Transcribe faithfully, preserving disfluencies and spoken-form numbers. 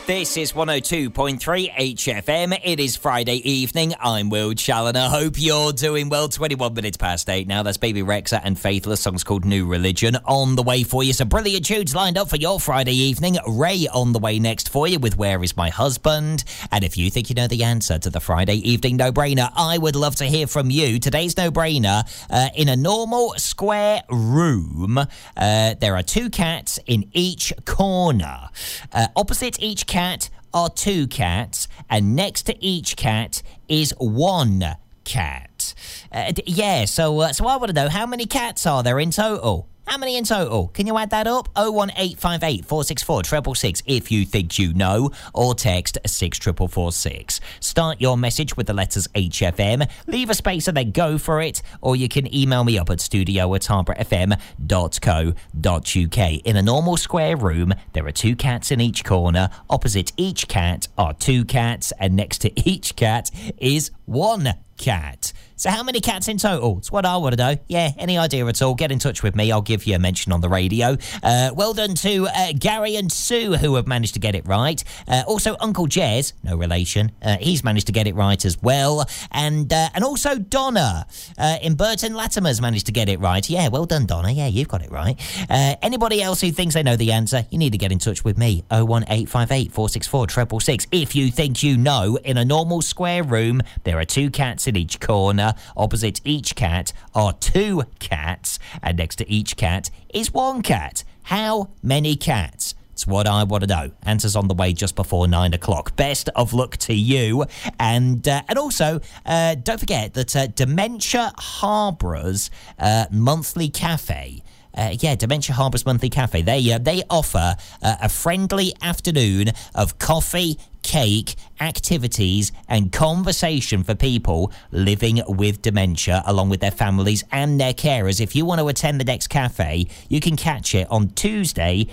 This is one oh two point three H F M. It is Friday evening. I'm Will Challoner. Hope you're doing well. twenty-one minutes past eight now. That's Baby Rexha and Faithless. Song's called New Religion on the way for you. Some brilliant tunes lined up for your Friday evening. Ray on the way next for you with Where Is My Husband? And if you think you know the answer to the Friday evening no-brainer, I would love to hear from you. Today's no-brainer, uh, in a normal square room, uh, there are two cats in each corner. Uh, opposite each cat are two cats, and next to each cat is one cat. Uh, d- yeah, so uh, so I want to know, how many cats are there in total? How many in total? Can you add that up? oh one eight five eight, four six four, six six six if you think you know, or text six four four four six. Start your message with the letters H F M, leave a space and then go for it, or you can email me up at studio at harborough f m dot co dot u k. In a normal square room, there are two cats in each corner. Opposite each cat are two cats, and next to each cat is one cat. So how many cats in total? It's what I want to know. Yeah, any idea at all? Get in touch with me. I'll give you a mention on the radio. Uh, well done to uh, Gary and Sue, who have managed to get it right. Uh, also, Uncle Jez, no relation. Uh, he's managed to get it right as well. And uh, and also Donna uh, in Burton Latimer's managed to get it right. Yeah, well done, Donna. Yeah, you've got it right. Uh, anybody else who thinks they know the answer, you need to get in touch with me. oh one eight five eight, four six four, six six six. If you think you know, in a normal square room, there are two cats in each corner. Opposite each cat are two cats, and next to each cat is one cat. How many cats? It's what I want to know. Answers on the way just before nine o'clock. Best of luck to you. And uh, and also, uh, don't forget that uh, Dementia Harbour's uh, monthly cafe. Uh, yeah, Dementia Harbour's Monthly Cafe. They uh, they offer uh, a friendly afternoon of coffee, cake, activities and conversation for people living with dementia, along with their families and their carers. If you want to attend the next cafe, you can catch it on Tuesday,